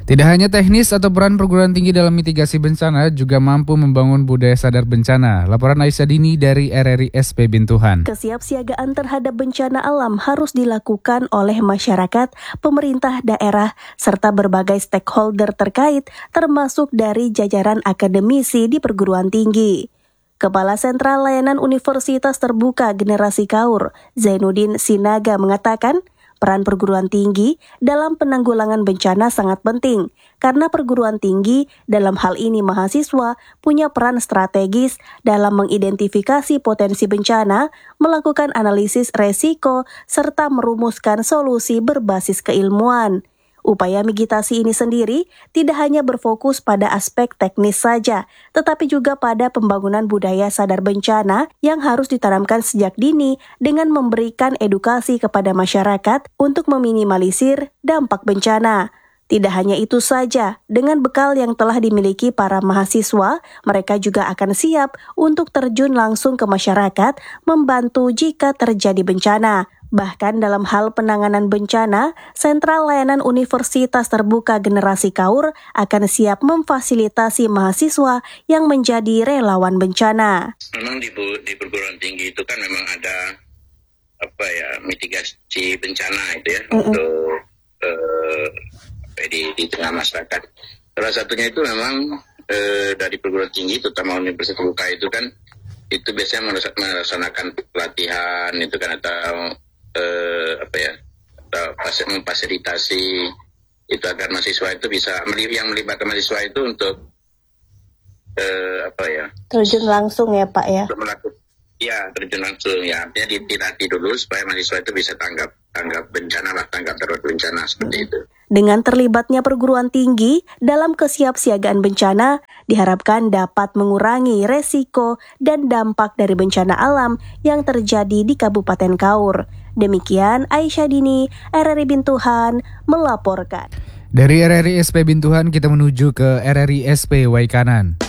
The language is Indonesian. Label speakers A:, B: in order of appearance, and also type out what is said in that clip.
A: Tidak hanya teknis atau peran perguruan tinggi dalam mitigasi bencana, juga mampu membangun budaya sadar bencana. Laporan Aisyah Dini dari RRI SP Bintuhan.
B: Kesiapsiagaan terhadap bencana alam harus dilakukan oleh masyarakat, pemerintah daerah, serta berbagai stakeholder terkait, termasuk dari jajaran akademisi di perguruan tinggi. Kepala Sentral Layanan Universitas Terbuka Generasi Kaur, Zainuddin Sinaga mengatakan, peran perguruan tinggi dalam penanggulangan bencana sangat penting, karena perguruan tinggi dalam hal ini mahasiswa punya peran strategis dalam mengidentifikasi potensi bencana, melakukan analisis resiko, serta merumuskan solusi berbasis keilmuan. Upaya mitigasi ini sendiri tidak hanya berfokus pada aspek teknis saja, tetapi juga pada pembangunan budaya sadar bencana yang harus ditanamkan sejak dini dengan memberikan edukasi kepada masyarakat untuk meminimalisir dampak bencana. Tidak hanya itu saja, dengan bekal yang telah dimiliki para mahasiswa, mereka juga akan siap untuk terjun langsung ke masyarakat, membantu jika terjadi bencana. Bahkan dalam hal penanganan bencana, Sentral Layanan Universitas Terbuka Generasi Kaur akan siap memfasilitasi mahasiswa yang menjadi relawan bencana.
C: Memang di perguruan tinggi itu kan memang ada mitigasi bencana itu ya untuk di tengah masyarakat. Salah satunya itu memang dari perguruan tinggi, terutama Universitas Terbuka itu kan itu biasanya melaksanakan pelatihan itu kan atau memfasilitasi itu agar mahasiswa itu bisa yang melibatkan mahasiswa itu untuk
B: terjun langsung ya Pak ya.
C: Terjun langsung ya, artinya dilatih dulu supaya mahasiswa itu bisa tanggap bencana tanggap darurat bencana seperti itu.
B: Dengan terlibatnya perguruan tinggi dalam kesiapsiagaan bencana, diharapkan dapat mengurangi resiko dan dampak dari bencana alam yang terjadi di Kabupaten Kaur. Demikian Aisyah Dini, RRI Bintuhan, melaporkan.
A: Dari RRI SP Bintuhan kita menuju ke RRI SP Waikanan.